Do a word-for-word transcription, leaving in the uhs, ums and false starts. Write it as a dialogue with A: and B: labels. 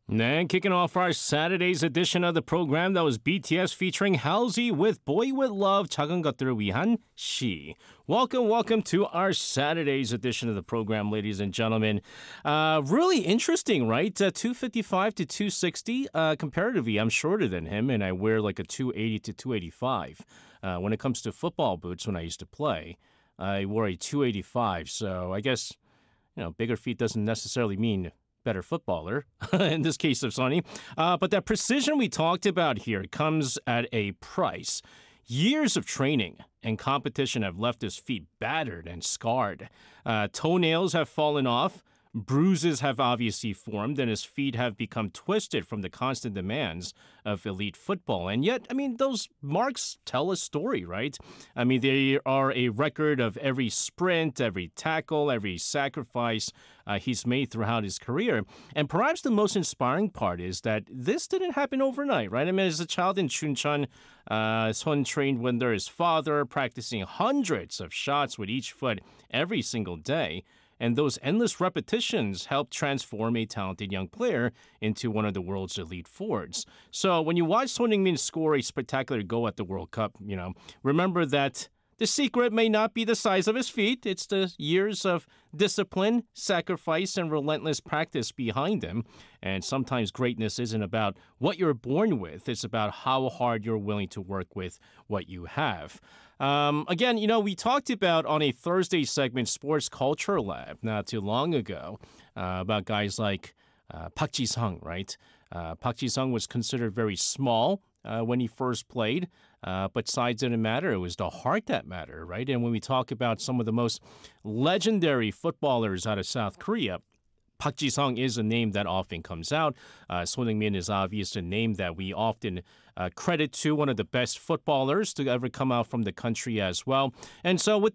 A: And kicking off our Saturday's edition of the program, that was B T S featuring Halsey with Boy With Love, 작은 것들을 위한 시. Welcome, welcome to our Saturday's edition of the program, ladies and gentlemen. Uh, really interesting, right? Uh, two fifty-five to two sixty. Uh, comparatively, I'm shorter than him, and I wear like a two eighty to two eighty-five. Uh, when it comes to football boots, when I used to play, I wore a two eighty-five. So I guess, you know, bigger feet doesn't necessarily mean better footballer, in this case of Sonny. Uh, but that precision we talked about here comes at a price. Years of training and competition have left his feet battered and scarred. Uh, toenails have fallen off. Bruises have obviously formed, and his feet have become twisted from the constant demands of elite football. And yet, I mean, those marks tell a story, right? I mean, they are a record of every sprint, every tackle, every sacrifice uh, he's made throughout his career. And perhaps the most inspiring part is that this didn't happen overnight, right? I mean, as a child in Chuncheon, uh, Son trained under his father, practicing hundreds of shots with each foot every single day. And those endless repetitions helped transform a talented young player into one of the world's elite forwards. So when you watch Son Heung-min score a spectacular goal at the World Cup, you know, remember that the secret may not be the size of his feet. It's the years of discipline, sacrifice, and relentless practice behind him. And sometimes greatness isn't about what you're born with. It's about how hard you're willing to work with what you have. Um, again, you know, we talked about on a Thursday segment, Sports Culture Lab, not too long ago, uh, about guys like uh, Park Ji-sung, right? Uh, Park Ji-sung was considered very small uh, when he first played, uh, but size didn't matter. It was the heart that mattered, right? And when we talk about some of the most legendary footballers out of South Korea, Park Ji-sung is a name that often comes out. Uh, Son Heung-min is obviously a name that we often uh, credit to one of the best footballers to ever come out from the country as well. And so with